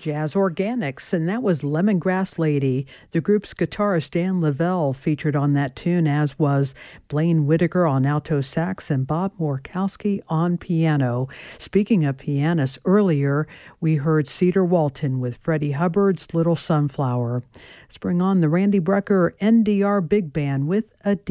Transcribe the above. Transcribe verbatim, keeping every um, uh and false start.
Jazz Organics, and that was Lemongrass Lady. The group's guitarist Dan Lavelle featured on that tune, as was Blaine Whitaker on alto sax and Bob Morkowski on piano. Speaking of pianists, earlier we heard Cedar Walton with Freddie Hubbard's Little Sunflower. Let's bring on the Randy Brecker N D R Big Band with a